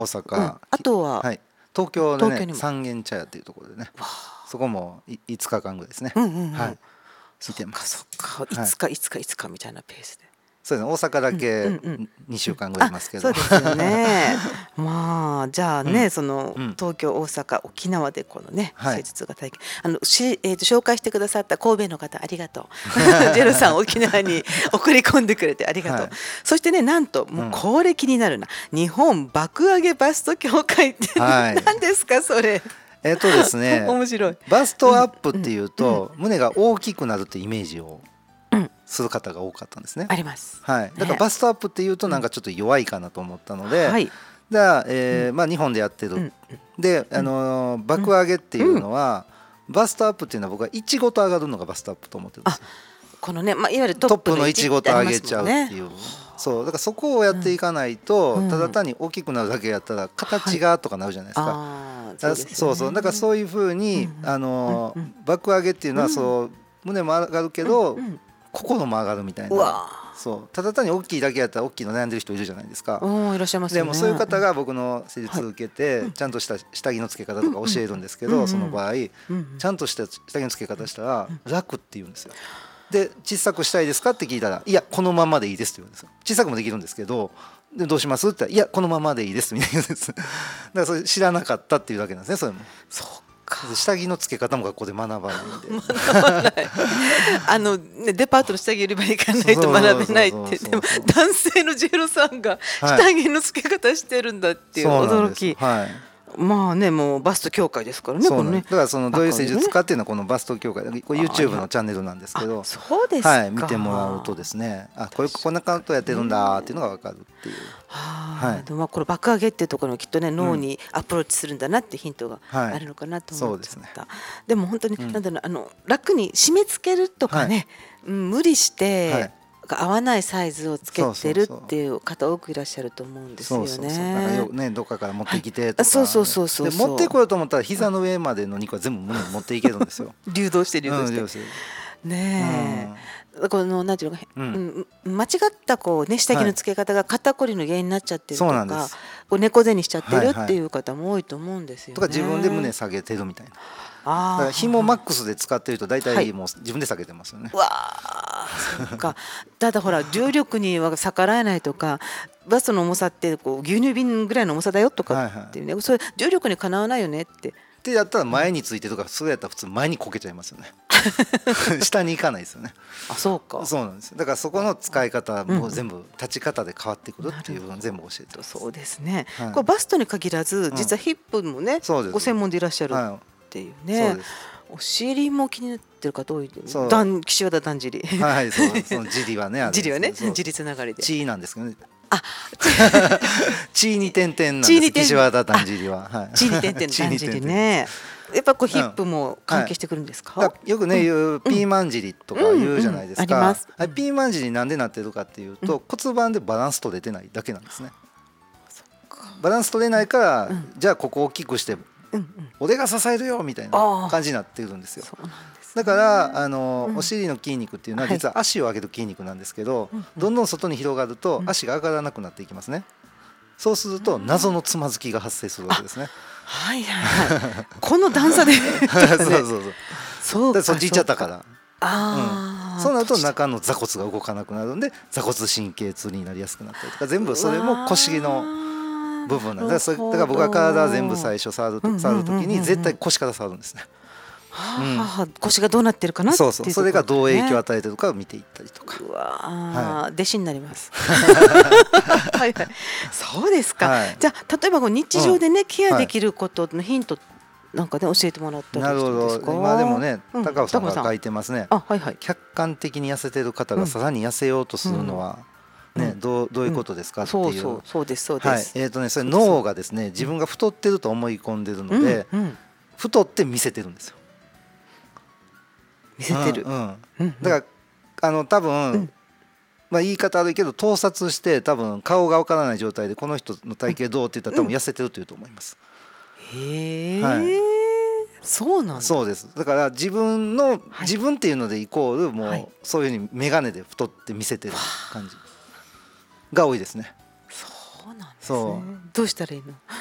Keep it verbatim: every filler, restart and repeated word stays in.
大阪、 うん、あとは、 はい、東京でね東京にも三軒茶屋っていうところでね、そこもいいつかかんぐらいですね、 うんうんうん、 はい、 そっか見てます。 そっか、いはい、 つかいつかいつかみたいなペースで、 そうですね、大阪だうんうけんうんにしゅうかんぐらいいあ、 ますけど、 そうですよね。まあじゃあね、 うんそのうん、 東京、大阪、沖縄でこのねはい、 施術が体験、あのし、えー、と紹介してくださった神戸の方ありがとう。ジェロさん沖縄に送り込んでくれてありがとう。 はい、 そしてね、なんともううん、 これ気になるな、日本爆上げバスト協会ってはい、 何ですかそれ。 えっとですね、 面白い。 バストアップってうんいううんうんと胸が大きくなるってイメージをうんする方が多かったんですね。 あります。 はい、だからね、 バストアップっていうとなんかちょっと弱いかなと思ったので、 はい。 じゃあ、えーまあ、日本でやってる、 うんで、あのー爆上げっていうのは、バストアップっていうのは僕は位置ごと上がるのがバストアップと思ってるんですよ。 このね、まあ、いわゆるトップの位置ごと上げちゃうってう。 いう、そうだからそこをやっていかないと、 うんただ単に大きくなるだけやったら形がとかなるじゃないですか。 ああ、 だからそうですよね。 そうそう、だからそういうふうに、 うんあのーうんうん爆上げっていうのはそう、胸も上がるけど、 うんうん心も上がるみたいうな、 わそうただ単に大きいだけやったら大きいの悩んでる人いるじゃないですか。 ー、いらっしゃいますよね。 でもそういう方が僕の施術を受けて、 はいちゃんとした下着の付け方とか教えるんですけど、 うんうんその場合、 うんうんちゃんとした下着の付け方したら楽って言うんですよ。で小さくしたいですかって聞いたら、いやこのままでいいですって言うんですよ。小さくもできるんですけど、でどうしますって言ったら、いやこのままでいいですみたいな言うんです。だからそれ知らなかったっていうだけなんですね。それもそうか。 下着の付け方も学校で学ばないんであのね、デパートの下着売り場に行かないと学べないって。でも男性のジェロさんが下着の付け方してるんだっていう驚き。 はい、 まあね、もうバスト協会ですからね。 そうこのね、 だからそのどういう施術かっていうのはこのバスト協会、これ YouTube のチャンネルなんですけど、 そうですか、 はい、見てもらうとですね、あこういうこんなことやってるんだっていうのが分かるっていう。 はい、でもまあこれ爆上げっていうところにきっとね、脳にアプローチするんだなってヒントがあるのかなと思っちゃった。はい、でも本当に、うん、なんだろう、あの楽に締め付けるとかね、はい、無理して、はい合わないサイズをつけてるっていう方多くいらっしゃると思うんですよね。そうそうそう、だからよね、 どっかから持ってきてとか、 そうそうそうそう、 で持ってこようと思ったら膝の上までの肉は全部胸に持っていけるんですよ。 流動して流動して、うん、ねえ、うん、このなんていうのか、うん、間違ったこうね下着の付け方が肩こりの原因になっちゃってるとか、はい、こう猫背にしちゃってるっていう方も多いと思うんですよね。 とか自分で胸下げてるみたいな。だから紐マックスで使ってると大体もう自分で下げてますよね。 わあ、そっか。ただほら重力には逆らえないとか、バストの重さってこう牛乳瓶ぐらいの重さだよとかっていうね、それ重力にかなわないよねって。 ってやったら前についてとか、それやったら普通前にこけちゃいますよね。下に行かないですよね。 あ、そうか。 そうなんです。だからそこの使い方も全部立ち方で変わってくるっていうのを全部教えてます。 そうですね。これバストに限らず、実はヒップもね、ご専門でいらっしゃるっていうね。お尻も気になってる方多い。岸和田だんじり。はい、そう、そのじりはね、じりはね、じりつながりで。 地なんですけどね。あ、地に点々なんです。岸和田だんじりは。 地に点々だんじりね。やっぱこうヒップも関係してくるんですか。 よくね言うピーマン尻とか言うじゃないですか。ピーマン尻なんでなってるかっていうと、骨盤でバランス取れてないだけなんですね。バランス取れないから、じゃあここを大きくして俺が支えるよみたいな感じになってるんですよ。だからあの、うん、お尻の筋肉っていうのは実は足を上げる筋肉なんですけど、はい、どんどん外に広がると足が上がらなくなっていきますね。そうすると謎のつまずきが発生するわけですね。 はいはいはい。この段差でそうそうそうそう。そっち行っちゃったから。あ、うん、そうなると中の座骨が動かなくなるんで座骨神経痛になりやすくなったりとか、全部それも腰の部分なんだ。だから僕は体全部最初触る触る時に絶対腰から触るんですね。 はあ、腰がどうなってるかなっていう、 そうそう、それがどう影響を与えてるかを見ていったりとか。 うわ、はい、弟子になります。はいはい、そうですか。はい、じゃあ例えばこう日常でね、うん、ケアできることのヒントなんかね教えてもらったりしてるんですか。 なるほど。今でもね、高尾さんが書いてますね。 あ、はいはい。 客観的に痩せてる方がさらに痩せようとするのは、うん、ね、どうどういうことですかっていう。そうそうそうですそうです。 はい、えっとね、それ脳がですね、自分が太ってると思い込んでるので、うんうん、太って見せてるんですよ。 見せてる、 うんうん、だからあの多分、うん、まあ言い方悪いけど盗撮して多分顔がわからない状態でこの人の体型どうって言ったら多分痩せてるというと思います。 うん、へえ、はい、そうなんだ。 そうです。だから自分の、はい、自分っていうのでイコールもう、はい、そういうふうに眼鏡で太って見せてる感じが多いですね。 そうなんですね。どうしたらいいの？